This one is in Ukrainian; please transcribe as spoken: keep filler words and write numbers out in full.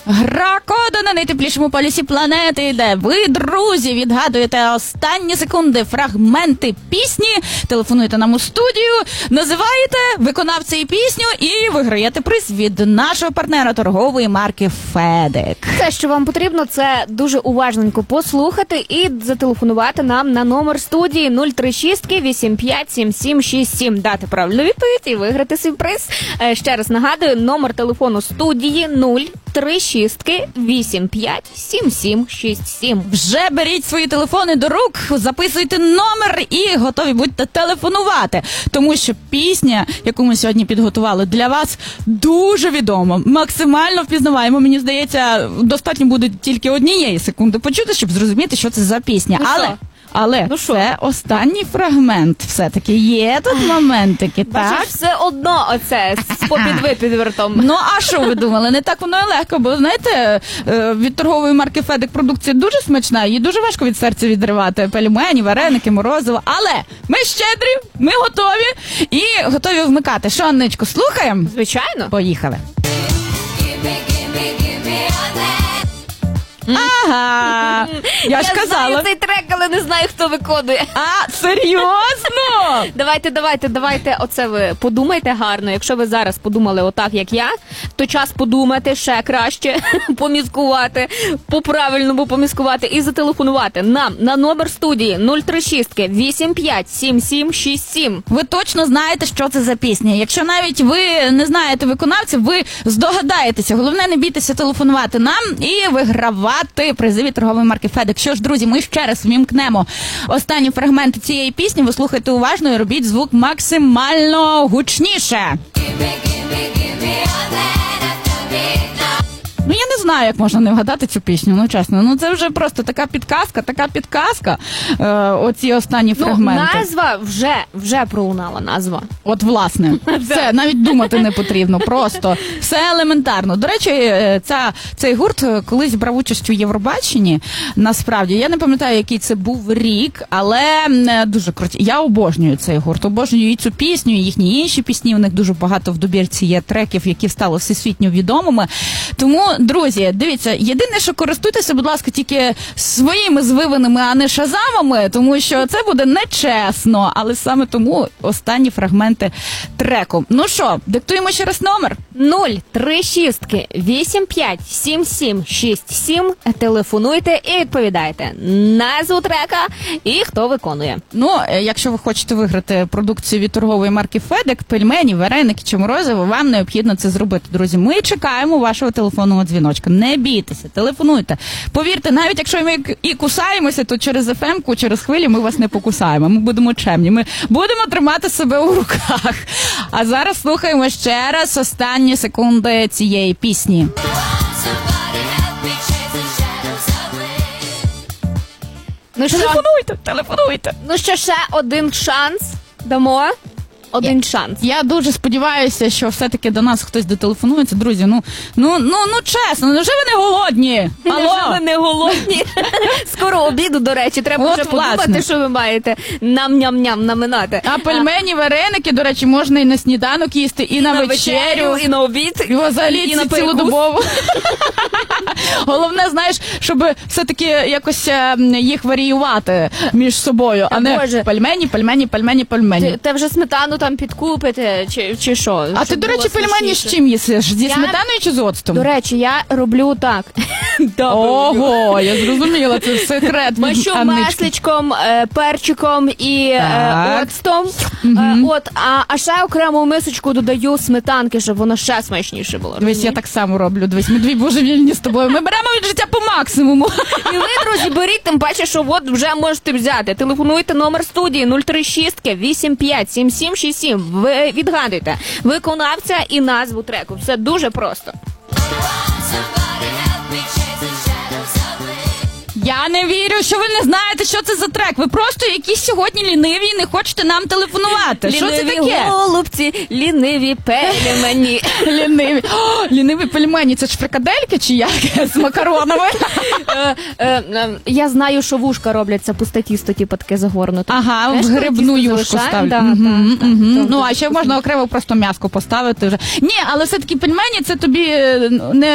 Гра коду на найтеплішому полюсі планети, де ви, друзі, відгадуєте останні секунди, фрагменти пісні, телефонуєте нам у студію, називаєте виконавця і пісню і виграєте приз від нашого партнера торгової марки FedEx. Все, що вам потрібно, це дуже уважненько послухати і зателефонувати нам на номер студії нуль три шість вісім п'ять сім сім шість сім, дати правильну відповідь і виграти свій приз. Ще раз нагадую, номер телефону студії нуль три шість вісім п'ять сім сім шість сім. Вже беріть свої телефони до рук, записуйте номер і готові будьте телефонувати. Тому що пісня, яку ми сьогодні підготували для вас, дуже відома, максимально впізнаваємо. Мені здається, достатньо буде тільки однієї секунди почути, щоб зрозуміти, що це за пісня. Ну, Але... що? Але ну це останній фрагмент. Все-таки є тут моментики, так? Бачиш, все одно оце з попід випідвертом. Ну, а що ви думали? Не так воно і легко, бо, знаєте, від торгової марки FedEx продукція дуже смачна, її дуже важко від серця відривати. Пельмені, вареники, морозиво. Але ми щедрі, ми готові і готові вмикати. Що, Анничко, слухаємо? Звичайно. Поїхали. Ага, я ж Я казала. знаю цей трек, але не знаю, хто виконує. А, серйозно? Давайте, давайте, давайте, оце ви подумайте гарно. Якщо ви зараз подумали отак, як я, то час подумати ще краще, поміскувати, по-правильному поміскувати і зателефонувати нам на номер студії нуль три шість вісім п'ять сім сім шість сім. Ви точно знаєте, що це за пісня. Якщо навіть ви не знаєте виконавців, ви здогадаєтеся. Головне, не бійтеся телефонувати нам і вигравати призи від торгової марки FedEx. Що ж, друзі, ми ще раз вмімкнемо останні фрагменти цієї пісні. Ви слухайте уважно і робіть звук максимально гучніше. Ну, я не знаю, як можна не вгадати цю пісню, ну, чесно. Ну, це вже просто така підказка, така підказка, е, оці останні Ну, фрагменти. назва вже, вже пролунала назва. От, власне, все, навіть думати не потрібно, просто все елементарно. До речі, ця, цей гурт колись брав участь у Євробаченні, насправді. Я не пам'ятаю, який це був рік, але дуже круті. Я обожнюю цей гурт, обожнюю і цю пісню, і їхні інші пісні. У них дуже багато в добірці є треків, які стали всесвітньо відомими. Тому, друзі, дивіться, єдине, що користуйтеся, будь ласка, тільки своїми звиваними, а не шазамами, тому що це буде нечесно, але саме тому останні фрагменти треку. Ну що, диктуємо ще раз номер. нуль три шість вісім п'ять сім сім шість сім. Телефонуйте і відповідайте назву трека і хто виконує. Ну, якщо ви хочете виграти продукцію від торгової марки FedEx, пельмені, вареники чи морозиво, вам необхідно це зробити, друзі. Ми чекаємо вашого телефонного дзвіночка. Не бійтеся, телефонуйте. Повірте, навіть якщо ми і кусаємося, то через еф ем-ку, через хвилі ми вас не покусаємо. Ми будемо чемні. Ми будемо тримати себе у руках. А зараз слухаємо ще раз останні секунди цієї пісні. Ну що, Телефонуйте, телефонуйте. ну що, ще один шанс дамо. Один Я- шанс. Я дуже сподіваюся, що все-таки до нас хтось дотелефонується. Друзі, ну, ну, ну, ну чесно, ну вже ви не голодні? Невже Алло? ви не голодні? Скоро обіду, до речі, треба От, вже подумати, власне. що ви маєте нам-ням-ням наминати. А пельмені, вареники, до речі, можна і на сніданок їсти, і, на, вечерю, і на обід, і взагалі і на ці- перекус. цілодобово. Головне, знаєш, щоб все-таки якось е, їх варіювати між собою, Та а не Боже. пельмені, пельмені, пельмені, пельмені. Ти, ти вже сметану там підкупите, чи, чи що? А ти, щоб до було речі, пельмені з смачніше. чим їсиш? Зі Я- сметаною чи з оцтом? До речі, я роблю так. Ого, я зрозуміла, це секрет від Мащу Аннички. масличком, е, перчиком і е, Так. оцтом. Е, от, а, а ще окрему мисочку додаю сметанки, щоб воно ще смачніше було. Дивись, я так само роблю. Дивись, ми дві божевільні з тобою. Ми беремо від життя по максимуму. І ви, друзі, беріть, тим паче, що от вже можете взяти. Телефонуйте номер студії нуль три шість вісім п'ять сім сім шість сім. Ви відгадуйте виконавця і назву треку. Все дуже просто. Я не вірю, що ви не знаєте, що це за трек. Ви просто якісь сьогодні ліниві і не хочете нам телефонувати. Що це Ліниві таке? голубці, ліниві пельмені. Ліниві. О, ліниві пельмені. Це ж фрикадельки чи як? З макаронами? Е, е, е, Я знаю, що вушка робляться пусте тісто, типу таке загорнуте. Ага, Знаєш, в коли грибну тісто юшку залишаємо? ставлять. Да, Мгм, да, мгм. да. Ну, а ще можна окремо просто м'яско поставити вже. Ні, але все-таки пельмені це тобі е, не